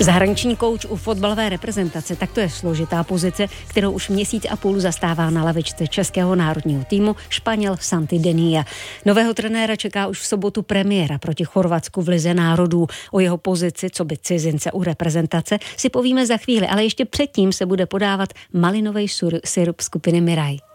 Zahraniční kouč u fotbalové reprezentace, tak to je složitá pozice, kterou už měsíc a půl zastává na lavičce českého národního týmu Španěl Santi Denia. Nového trenéra čeká už v sobotu premiéra proti Chorvatsku v Lize národů. O jeho pozici, co by cizince u reprezentace, si povíme za chvíli, ale ještě předtím se bude podávat malinový sirup skupiny Mirai.